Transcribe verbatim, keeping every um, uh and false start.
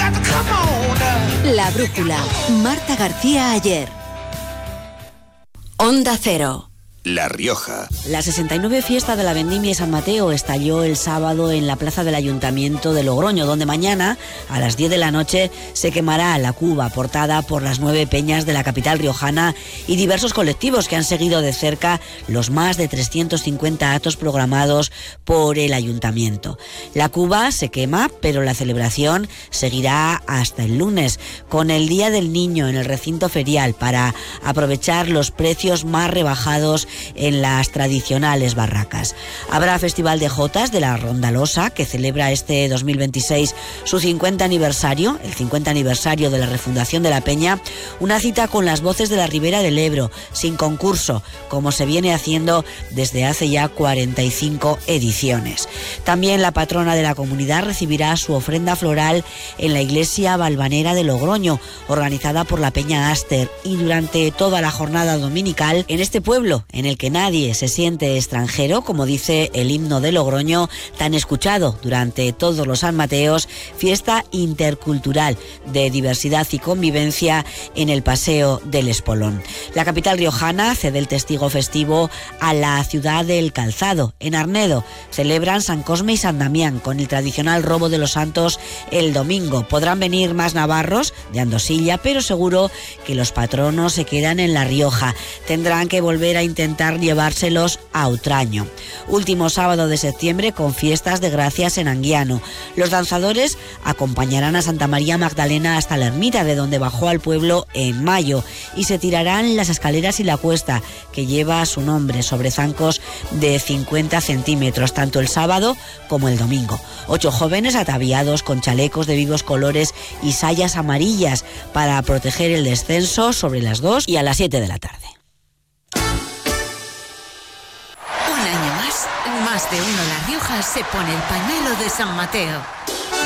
La brújula. Marta García Ayer. Onda Cero. La Rioja. La sesenta y nueve fiesta de la Vendimia y San Mateo estalló el sábado en la plaza del Ayuntamiento de Logroño, donde mañana, a las diez de la noche, se quemará la cuba portada por las nueve peñas de la capital riojana y diversos colectivos que han seguido de cerca los más de trescientos cincuenta actos programados por el Ayuntamiento. La cuba se quema, pero la celebración seguirá hasta el lunes, con el Día del Niño en el recinto ferial, para aprovechar los precios más rebajados en las tradicionales barracas. Habrá Festival de Jotas de la Rondalosa, que celebra este dos mil veintiséis su cincuenta aniversario, el cincuenta aniversario de la refundación de la peña, una cita con las voces de la Ribera del Ebro, sin concurso, como se viene haciendo desde hace ya cuarenta y cinco ediciones. También la patrona de la comunidad recibirá su ofrenda floral en la iglesia balvanera de Logroño, organizada por la Peña Aster, y durante toda la jornada dominical en este pueblo, en el que nadie se siente extranjero, como dice el himno de Logroño, tan escuchado durante todos los San Mateos, fiesta intercultural de diversidad y convivencia en el Paseo del Espolón. La capital riojana cede el testigo festivo a la ciudad del Calzado. En Arnedo celebran San Cosme y San Damián con el tradicional robo de los santos el domingo. Podrán venir más navarros de Andosilla, pero seguro que los patronos se quedan en La Rioja. Tendrán que volver a intentar llevárselos a Utraño. Último sábado de septiembre con fiestas de gracias en Anguiano. Los danzadores acompañarán a Santa María Magdalena hasta la ermita, de donde bajó al pueblo en mayo, y se tirarán las escaleras y la cuesta que lleva su nombre sobre zancos de cincuenta centímetros, tanto el sábado como el domingo. Ocho jóvenes ataviados con chalecos de vivos colores y sayas amarillas para proteger el descenso sobre las dos y a las siete de la tarde. Un año más, más de uno La Rioja se pone el pañuelo de San Mateo.